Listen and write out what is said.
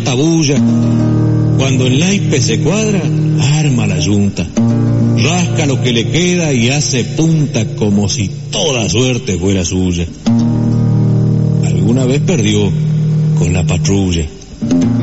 tabulla. Cuando el naipe se cuadra, arma la yunta. Rasca lo que le queda y hace punta como si toda suerte fuera suya. Alguna vez perdió con la patrulla.